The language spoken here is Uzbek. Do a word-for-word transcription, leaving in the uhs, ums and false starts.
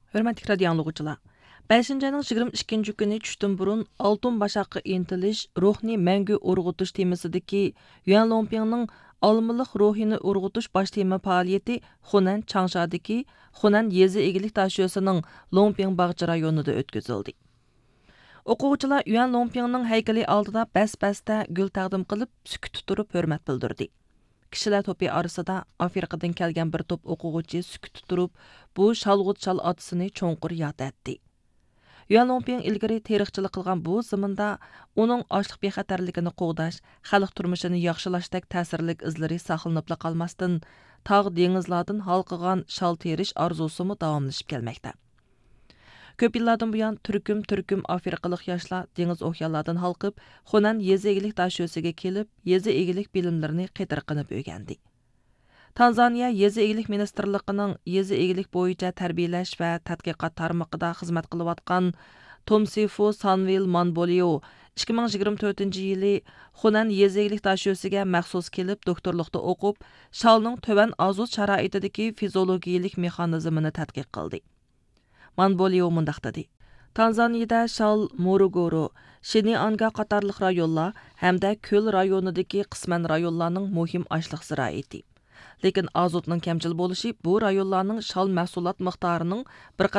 Hörmətli radio anlıqçılar. beshinchi ayning yigirma ikkinchi kuni tushdan burun Altun Başaqqa intilish ruhni мәңгі urg'utish temasidagi Yuan Longpingning almiliq ruhini urg'utish bosh tema faoliyati Xunan Changshadagi Xunan yezi egilik tashiyosining Longping bag'chi rayonida o'tkazildi. O'quvchilar Yuan Longpingning haykali oldida bas-basda gul taqdim qilib, sukut turib hurmat bildirdi. Kishilar to'pi orasida Afrikadan kelgan bir to'p o'quvchi sukut turib, bu shalg'ut shal otisini cho'nqur yod etdi. Yuan Longping ilgari tarixchilik qilgan bu zaminda uning ochliq bexatarligini qo'g'dash, xalq turmushini yaxshilashdek ta'sirlik izlari saqlanib qolmasdan, tog' dengizlardan halqigan shal terish orzusimi davomlashib kelmoqda. Ko'p yillardan buyon turkum-turkum afrikalik yoshlar dengiz okeanlardan halqib, Xunan yezi egilik tashiyosiga kelib, yezi egilik bilimlarini qitirqinib o'rgandi. Tanzaniya yezi egilik ministrligining yezi egilik bo'yicha tarbiyalash va tadqiqot tarmog'ida xizmat qilayotgan Tomsifu Sanvil Manbolio ikki ming yigirma to'rtinchi yili Xunan yezi egilik tashiyosiga maxsus kelib, doktorlikda o'qib, shalning tovan azot sharoitidagi fiziologiyalik mexanizmini tadqiq qildi. Manbolio mundaq dedi. Tanzaniyada Shal, Morogoro, Shinianga qatarlıq rayonlar hamda ko'l rayonidagi qisman rayonlarning muhim ashliq ziroati. Lekin azotning kamchil bo'lishi bu rayonlarning shal mahsulot miqdorining bir